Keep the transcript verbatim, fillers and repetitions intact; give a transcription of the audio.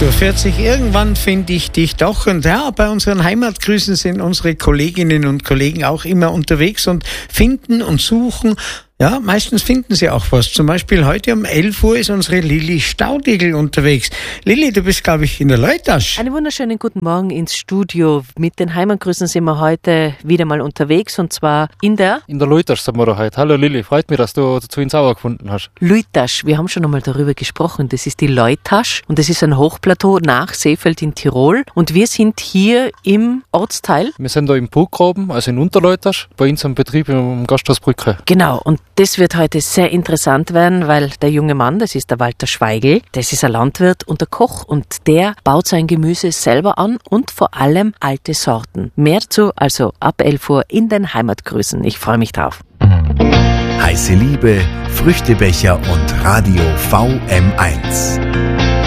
acht Uhr vierzig, irgendwann finde ich dich doch. Und ja, bei unseren Heimatgrüßen sind unsere Kolleginnen und Kollegen auch immer unterwegs und finden und suchen. Ja, meistens finden sie auch was. Zum Beispiel heute um elf Uhr ist unsere Lilly Staudigl unterwegs. Lilly, du bist, glaube ich, in der Leutasch. Einen wunderschönen guten Morgen ins Studio. Mit den Heimatgrüßen sind wir heute wieder mal unterwegs und zwar in der... In der Leutasch sind wir da heute. Hallo Lilly, freut mich, dass du dazu ins Auer gefunden hast. Leutasch, wir haben schon einmal darüber gesprochen. Das ist die Leutasch und das ist ein Hochplateau nach Seefeld in Tirol. Und wir sind hier im Ortsteil. Wir sind da im Burggraben, also in Unterleutasch, bei uns am Betrieb im Gasthaus Brücke. Genau, und das wird heute sehr interessant werden, weil der junge Mann, das ist der Walter Schweigl, das ist ein Landwirt und ein Koch und der baut sein Gemüse selber an und vor allem alte Sorten. Mehr dazu also ab elf Uhr in den Heimatgrüßen. Ich freue mich drauf. Heiße Liebe, Früchtebecher und Radio V M eins.